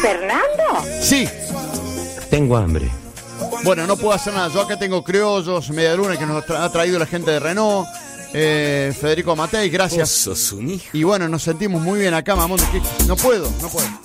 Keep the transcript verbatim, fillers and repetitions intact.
¿Fernando? Sí. Tengo hambre. Bueno, no puedo hacer nada. Yo acá tengo criollos, media luna que nos ha traído la gente de Renault. Eh, Federico Matei, gracias. Vos sos un hijo. Y bueno, nos sentimos muy bien acá, mamón. No puedo, no puedo.